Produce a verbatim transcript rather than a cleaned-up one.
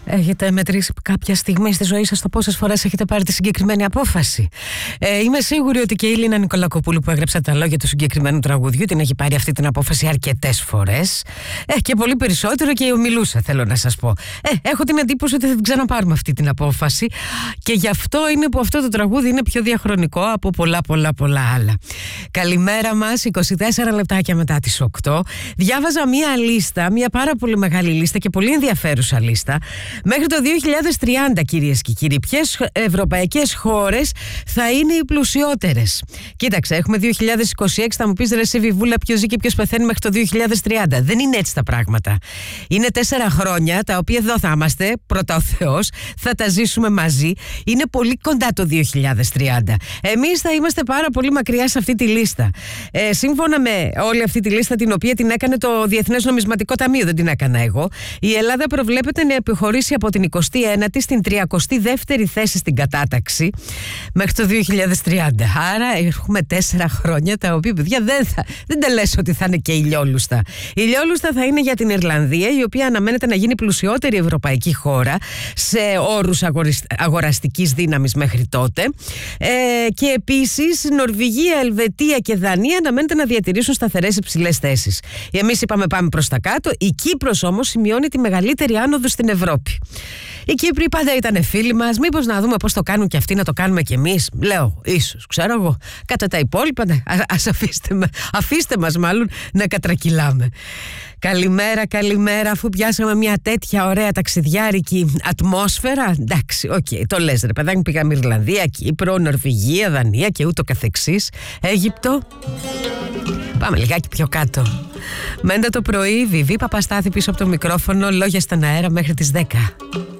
Έχετε μετρήσει κάποια στιγμή στη ζωή σας το πόσες φορές έχετε πάρει τη συγκεκριμένη απόφαση? Ε, είμαι σίγουρη ότι και η Λίνα Νικολακοπούλου που έγραψε τα λόγια του συγκεκριμένου τραγουδιού την έχει πάρει αυτή την απόφαση αρκετές φορές. Ε, και πολύ περισσότερο και η Ομιλούσα, θέλω να σας πω. Ε, έχω την εντύπωση ότι θα την ξαναπάρουμε αυτή την απόφαση και γι' αυτό είναι που αυτό το τραγούδι είναι πιο διαχρονικό από πολλά πολλά πολλά άλλα. Καλημέρα μας, είκοσι τέσσερα λεπτάκια μετά τις οκτώ. Διάβαζα μία λίστα, μία πάρα πολύ μεγάλη λίστα και πολύ ενδιαφέρουσα λίστα. Μέχρι το δύο χιλιάδες τριάντα, κυρίες και κύριοι, ποιες ευρωπαϊκές χώρες θα είναι οι πλουσιότερες? Κοίταξε, έχουμε δύο χιλιάδες είκοσι έξι, θα μου πεις ρε εσύ Βιβούλα, ποιος ζει και ποιος πεθαίνει μέχρι το δύο χιλιάδες τριάντα. Δεν είναι έτσι τα πράγματα. Είναι τέσσερα χρόνια τα οποία εδώ θα είμαστε, πρώτα ο Θεός, θα τα ζήσουμε μαζί. Είναι πολύ κοντά το δύο χιλιάδες τριάντα. Εμείς θα είμαστε πάρα πολύ μακριά σε αυτή τη λίστα. Ε, σύμφωνα με όλη αυτή τη λίστα, την οποία την έκανε το Διεθνές Νομισματικό Ταμείο, δεν την έκανα εγώ, η Ελλάδα προβλέπεται να επιχωρήσει από την εικοστή ένατη στην τριακοστή δεύτερη θέση στην κατάταξη μέχρι το δύο χιλιάδες τριάντα. Άρα έχουμε τέσσερα χρόνια τα οποία, παιδιά, δεν, θα, δεν τα λες ότι θα είναι και ηλιόλουστα. Η ηλιόλουστα θα είναι για την Ιρλανδία, η οποία αναμένεται να γίνει πλουσιότερη ευρωπαϊκή χώρα σε όρους αγοραστικής δύναμης μέχρι τότε. Ε, και επίσης Νορβηγία, Ελβετία και Δανία αναμένεται να διατηρήσουν σταθερές υψηλές θέσεις. Εμείς είπαμε πάμε προς τα κάτω. Η Κύπρος όμως σημειώνει τη μεγαλύτερη άνοδο στην Ευρώπη. Οι Κύπροι πάντα ήταν φίλοι μας. Μήπως να δούμε πώς το κάνουν και αυτοί, να το κάνουμε κι εμείς? Λέω, ίσως, ξέρω εγώ. Κατά τα υπόλοιπα, ναι, ας αφήστε, με, αφήστε μας μάλλον να κατρακυλάμε. Καλημέρα, καλημέρα, αφού πιάσαμε μια τέτοια ωραία ταξιδιάρικη ατμόσφαιρα. Εντάξει, οκ, okay, το λες ρε παιδάκι, πήγαμε Ιρλανδία, Κύπρο, Νορβηγία, Δανία και ούτω καθεξής. Αίγυπτο. Πάμε λιγάκι πιο κάτω. Μέντα το πρωί, Βιβί Παπαστάθη πίσω από το μικρόφωνο, λόγια στον αέρα μέχρι τις δέκα.